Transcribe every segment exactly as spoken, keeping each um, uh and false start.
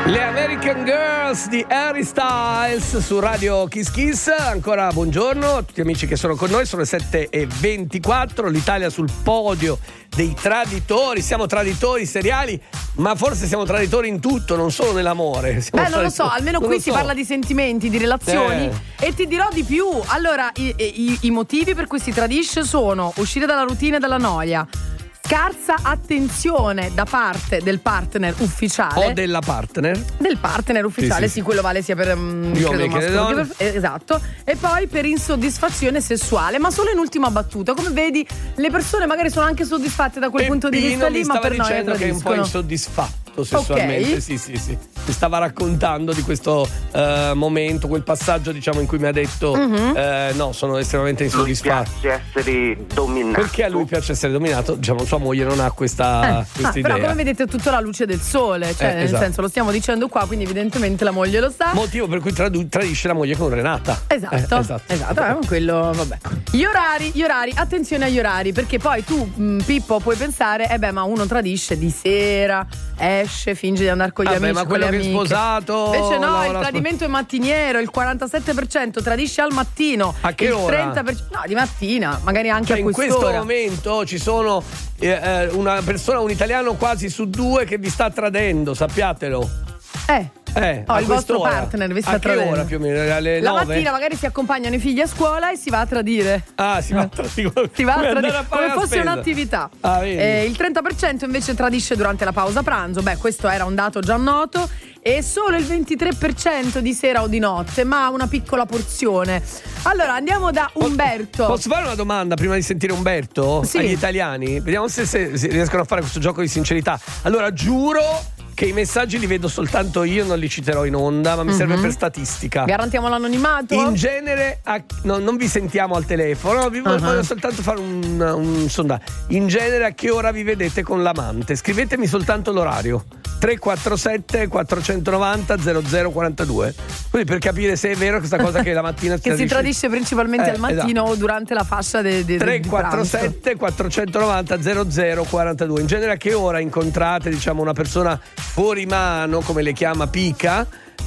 Le American Girls di Harry Styles su Radio Kiss Kiss. Ancora buongiorno a tutti gli amici che sono con noi. Sono le sette e ventiquattro. L'Italia sul podio dei traditori. Siamo traditori seriali, ma forse siamo traditori in tutto, non solo nell'amore. Siamo Beh, non lo so, almeno non qui si so. parla di sentimenti, di relazioni. Eh. E ti dirò di più. Allora, i, i, i motivi per cui si tradisce sono uscire dalla routine e dalla noia, scarsa attenzione da parte del partner ufficiale O della partner. del partner ufficiale, Sì, sì, sì. quello vale sia per um, Gli credo uomini che le maschio che donne. per- eh, esatto, e poi per insoddisfazione sessuale, ma solo in ultima battuta. Come vedi, le persone magari sono anche soddisfatte da quel punto di Peppino vista lì, mi ma stava per noi dicendo che è un po' tradiscono. insoddisfatto sessualmente. Ok. Sì, sì, sì. Mi stava raccontando di questo eh, momento, quel passaggio, diciamo, in cui mi ha detto Mhm. eh, no, sono estremamente Lui insoddisfatto. piace essere dominato. Perché a lui piace essere dominato? Diciamo, sua moglie non ha questa, Eh, questa ah, idea. però come vedete è tutto alla luce del sole, cioè Eh, nel esatto. senso lo stiamo dicendo qua, quindi evidentemente la moglie lo sa. Motivo per cui tradu- tradisce la moglie con Renata. Esatto, Eh, esatto, eh, quello, vabbè. Gli orari, gli orari, attenzione agli orari, perché poi tu, mh, Pippo, puoi pensare, eh beh, ma uno tradisce di sera, esce, finge di andare con gli Vabbè, amici, ma con quello le che è amiche. sposato Invece no, lavora il a- tradimento è mattiniero, il quarantasette per cento tradisce al mattino. A che il ora? trenta per cento no, di mattina, magari anche Cioè, a in questo quest'ora. momento ci sono eh, eh, una persona, un italiano quasi su due che vi sta tradendo, sappiatelo. Eh. Eh, Oh, a il vostro quest'ora. partner vi sta a che tradendo. ora più o meno? Alle La nove? mattina magari si accompagnano i figli a scuola e si va a tradire. Ah, si va a tradire. Si va a Come tradire andare a fare come la fosse spesa. un'attività. Ah, vedi. Eh, il trenta per cento invece tradisce durante la pausa pranzo. Beh, questo era un dato già noto. E solo il ventitré per cento di sera o di notte, ma una piccola porzione. Allora andiamo da Umberto. Posso fare una domanda prima di sentire Umberto? Sì. Agli italiani? Vediamo se, se- se riescono a fare questo gioco di sincerità. Allora, giuro che i messaggi li vedo soltanto io, non li citerò in onda, ma mi serve per statistica. Garantiamo l'anonimato? In genere, a- no, non vi sentiamo al telefono, vi voglio Uh-huh. voglio soltanto fare un, un sondaggio. In genere, a che ora vi vedete con l'amante? Scrivetemi soltanto l'orario. tre quattro sette quattro nove zero zero zero quattro due. Così per capire se è vero questa cosa che la mattina che si tradisce principalmente Eh, al mattino o durante la fascia de, de, de- tre di quattro pranzo. sette quattro nove zero zero quattro due. In genere a che ora incontrate, diciamo, una persona fuori mano, come le chiama Pica?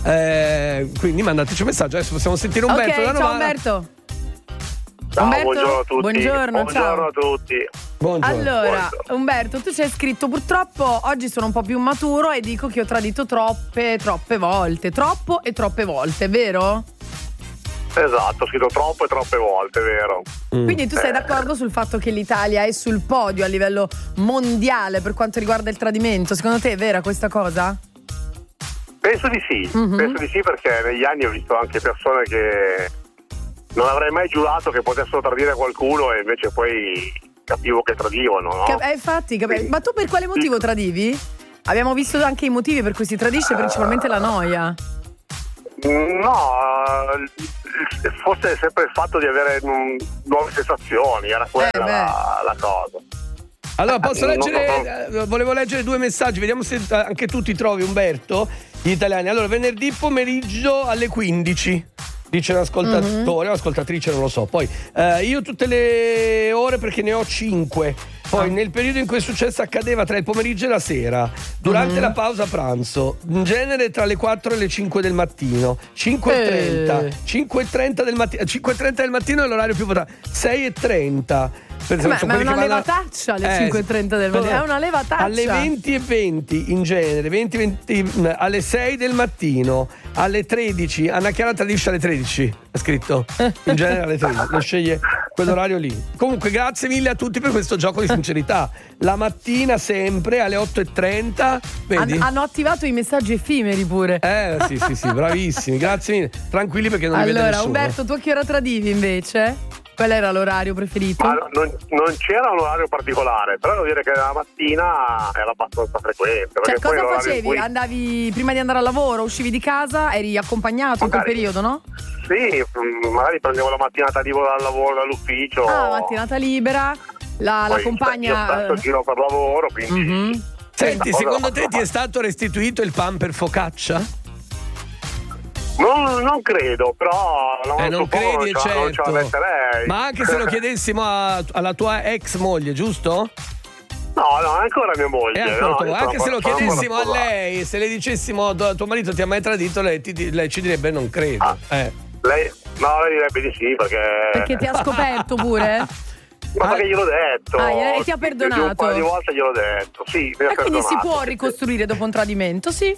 Eh, quindi mandateci un messaggio. Adesso possiamo sentire Umberto Ok, da ciao Novara. Umberto. Ciao, Umberto? buongiorno a tutti. Buongiorno, Buongiorno ciao. a tutti. Buongiorno. Allora, Buongiorno. Umberto, tu ci hai scritto purtroppo oggi sono un po' più maturo e dico che ho tradito troppe, troppe volte. Troppo e troppe volte, vero? Esatto, ho scritto troppo e troppe volte, vero? Mm. Quindi tu sei d'accordo sul fatto che l'Italia è sul podio a livello mondiale per quanto riguarda il tradimento? Secondo te è vera questa cosa? Penso di sì, Mhm. penso di sì perché negli anni ho visto anche persone che non avrei mai giurato che potessero tradire qualcuno e invece poi capivo che tradivano, no? Che- eh, infatti, cap- ma tu per quale motivo tradivi? Abbiamo visto anche i motivi per cui si tradisce, principalmente la noia. No, eh, forse sempre il fatto di avere mm, nuove sensazioni, era quella Eh, beh. la, la cosa. Allora posso No, leggere, no, eh, volevo leggere due messaggi, vediamo se eh, anche tu ti trovi, Umberto, gli italiani. Allora, venerdì pomeriggio alle quindici, dice un ascoltatore, o ascoltatrice, non lo so. Poi eh, io tutte le ore perché ne ho cinque. Poi nel periodo in cui è successo accadeva tra il pomeriggio e la sera, durante la pausa pranzo, in genere tra le quattro e le cinque del mattino, cinque e trenta, Eh. cinque e trenta del mattino, cinque e trenta del mattino è l'orario più votato, sei e trenta. Per Eh, ma- sono ma è quelli una che vanno a- levataccia alle Eh, cinque e trenta del mattino, è una levataccia. alle venti e venti in genere, venti, venti, mh, alle sei del mattino, alle tredici. Anna Chiara tradisce alle tredici, è scritto. In genere alle tredici, lo sceglie quell'orario lì. Comunque, grazie mille a tutti per questo gioco di sincerità. La mattina sempre alle otto e trenta, vedi? Han- hanno attivato i messaggi effimeri pure. Eh, sì, sì, sì, bravissimi, grazie mille. Tranquilli perché non li vede Allora, nessuno. Umberto, tu a che ora tradivi invece? Qual era l'orario preferito? Ma non, non c'era un orario particolare, però devo dire che la mattina era abbastanza frequente. Cioè, Perché poi cosa l'orario in facevi? cui- Andavi prima di andare al lavoro, uscivi di casa, eri accompagnato in quel Magari. periodo, no? Sì, mm, magari prendevo la mattinata tipo dal lavoro, dall'ufficio. Ah, mattinata libera, la, la Poi compagna. Io stesso giro per lavoro, quindi. Mhm. Senti, Cosa secondo la te faccio ti è fare? stato restituito il pan per focaccia? Non, non credo, però non, Eh, non suppongo, credi, non ce la- non ce la certo. metterei. Ma anche se lo chiedessimo a- alla tua ex moglie, giusto? No, no, è ancora mia moglie. È ancora no, tuo- anche se lo chiedessimo a lei. lei, se le dicessimo tuo, tuo marito ti ha mai tradito, lei, ti, lei ci direbbe non credo. Ah, eh. Lei, no, lei direbbe di sì, perché... Perché ti ha scoperto pure? Ma perché gliel'ho detto. Ah, e ti ha perdonato? Un paio di volte gliel'ho detto, sì. Mi ha E quindi si perdonato, può sì. ricostruire dopo un tradimento, sì?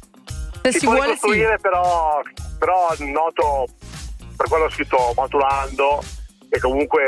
Se Si, si, può vuole, sì. ricostruire, però, però noto, per quello ho scritto maturando, che comunque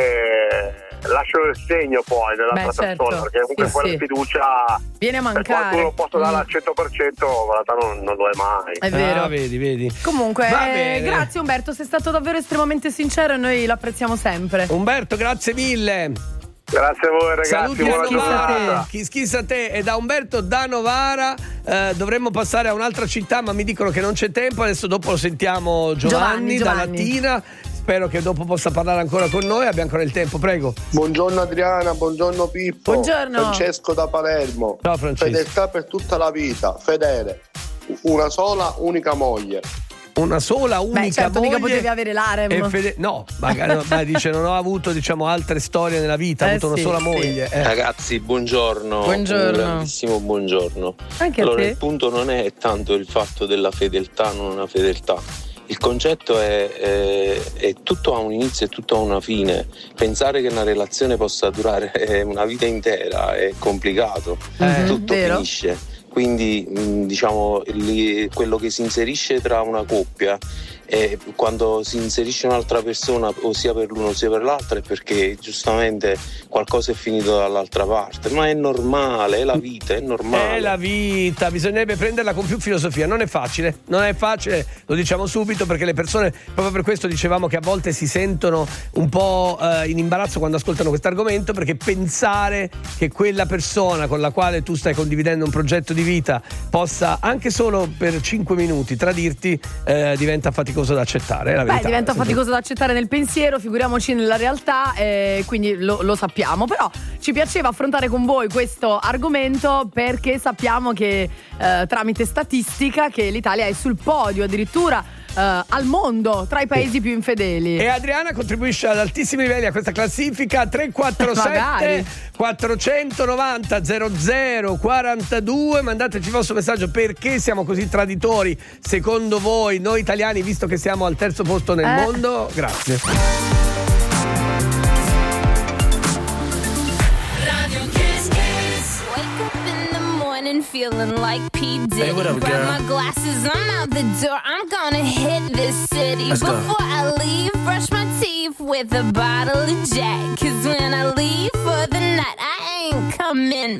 lasciano il segno poi nell'altra Beh, certo. persona, perché comunque Sì, quella sì. fiducia Viene a per mancare. quanto uno possa dare Mm. al cento per cento, in realtà non, non lo è mai. È vero. Ah, vedi, vedi. Comunque, Va eh, bene. grazie Umberto, sei stato davvero estremamente sincero e noi l'apprezziamo sempre. Umberto, grazie mille. Grazie a voi ragazzi, Saluti a buona Chissà giornata. Novara, chi schissa a te. E da Umberto da Novara eh, dovremmo passare a un'altra città, ma mi dicono che non c'è tempo. Adesso dopo lo sentiamo Giovanni, Giovanni, da Giovanni. Latina. Spero che dopo possa parlare ancora con noi. Abbiamo ancora il tempo, prego. Buongiorno Adriana, buongiorno Pippo. Buongiorno. Francesco da Palermo. Ciao, Francesco. Fedeltà per tutta la vita, fedele. Una sola, unica moglie. Una sola, unica Beh, certo, mica moglie potevi avere l'harem. e fede- no, magari no, beh, dice non ho avuto diciamo altre storie nella vita, ho Eh, avuto sì, una sola sì. moglie. eh. Ragazzi, buongiorno. Buongiorno. Un grandissimo buongiorno. Anche a allora, te. il punto non è tanto il fatto della fedeltà, non una fedeltà. Il concetto è, è, è tutto ha un inizio e tutto ha una fine. Pensare che una relazione possa durare una vita intera è complicato. Eh, tutto vero. finisce. Quindi mh, diciamo lì, quello che si inserisce tra una coppia e quando si inserisce un'altra persona, o sia per l'uno sia per l'altra, è perché giustamente qualcosa è finito dall'altra parte. Ma è normale, è la vita, è normale. È la vita, bisognerebbe prenderla con più filosofia. Non è facile, non è facile, lo diciamo subito, perché le persone, proprio per questo dicevamo che a volte si sentono un po' eh, in imbarazzo quando ascoltano questo argomento, perché pensare che quella persona con la quale tu stai condividendo un progetto di vita possa anche solo per cinque minuti tradirti eh, diventa faticoso da accettare. È la Beh, verità. diventa Sempre- faticoso da accettare nel pensiero, figuriamoci nella realtà, eh, quindi lo, lo sappiamo. Però ci piaceva affrontare con voi questo argomento perché sappiamo che eh, tramite statistica che l'Italia è sul podio addirittura eh, al mondo tra i paesi più infedeli. E Adriana contribuisce ad altissimi livelli a questa classifica. Tre quattro sette Magari. quattrocentonovanta zero zero quarantadue. Mandateci il vostro messaggio, perché siamo così traditori secondo voi, noi italiani, visto che siamo al terzo posto nel Eh. mondo. Grazie. Wake up in the morning feeling like P. Diddy. Hey, what up, Grab girl? my glasses, I'm out the door. I'm gonna hit this city. Let's go. Before I leave, brush my teeth with a bottle of Jack. Cause when I leave for the night, I ain't coming